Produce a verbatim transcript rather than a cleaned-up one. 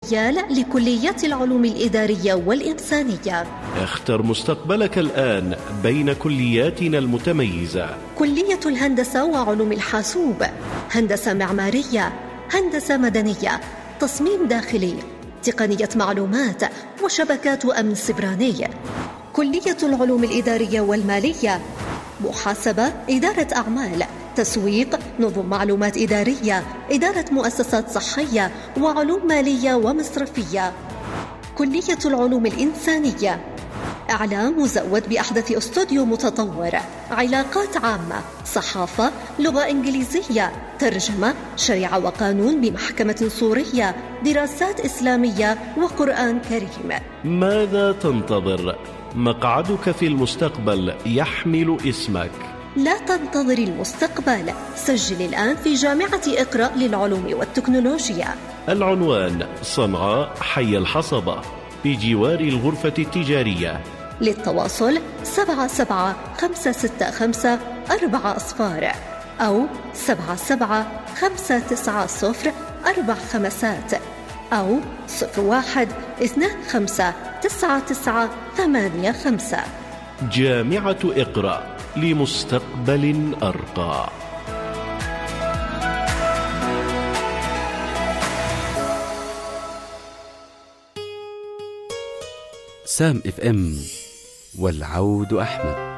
المونديال لكليات العلوم الإدارية والإنسانية. اختر مستقبلك الآن بين كلياتنا المتميزة: كلية الهندسة وعلوم الحاسوب، هندسة معمارية، هندسة مدنية، تصميم داخلي، تقنية معلومات وشبكات أمن سيبراني. كلية العلوم الإدارية والمالية، محاسبة، إدارة أعمال، تسويق، نظم معلومات إدارية، إدارة مؤسسات صحية، وعلوم مالية ومصرفية. كلية العلوم الإنسانية، إعلام مزود بأحدث استوديو متطور، علاقات عامة، صحافة، لغة إنجليزية، ترجمة، شريعة وقانون بمحكمة سورية، دراسات إسلامية وقرآن كريم. ماذا تنتظر؟ مقعدك في المستقبل يحمل اسمك. لا تنتظر المستقبل، سجل الآن في جامعة اقرأ للعلوم والتكنولوجيا. العنوان: صنعاء، حي الحصبة، بجوار الغرفة التجارية. للتواصل سبعة سبعة خمسة ستة خمسة أربعة أصفار أو سبعة سبعة خمسة تسعة صفر أربع خمسات أو صفر واحد اثنان خمسة تسعة تسعة ثمانية خمسة. جامعة اقرأ لمستقبل أرقى. سام اف ام، والعود أحمد.